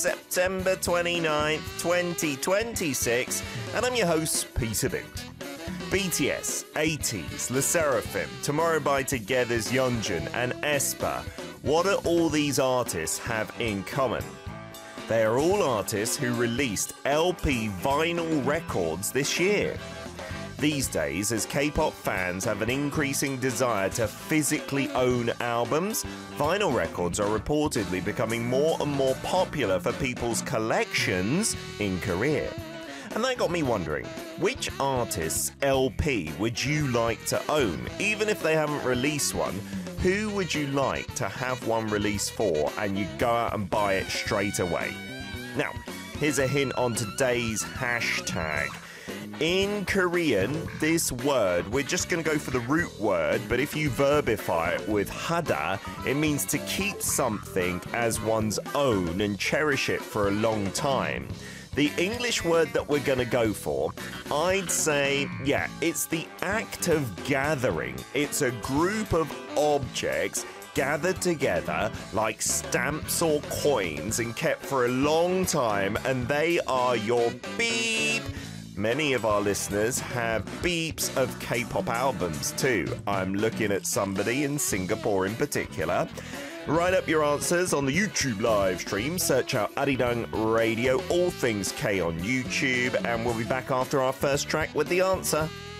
September 29th, 2026, and I'm your host, Peter Boot. BTS, 80s, LE SSERAFIM, Tomorrow by Together's Yeonjun, and aespa. What do all these artists have in common? They are all artists who released LP vinyl records this year. These days, as K-pop fans have an increasing desire to physically own albums, vinyl records are reportedly becoming more and more popular for people's collections in Korea. And that got me wondering, which artist's LP would you like to own? Even if they haven't released one, who would you like to have one released for and you go out and buy it straight away? Now, here's a hint on today's hashtag. In Korean, this word, we're just going to go for the root word, but if you verbify it with hada, it means to keep something as one's own and cherish it for a long time. The English word that we're going to go for, I'd say, it's the act of gathering. It's a group of objects gathered together like stamps or coins and kept for a long time, and they are your beep. Many of our listeners have beeps of K-pop albums too. I'm looking at somebody in Singapore in particular. Write up your answers on the YouTube live stream. Search out Arirang Radio, all things K on YouTube, and we'll be back after our first track with the answer.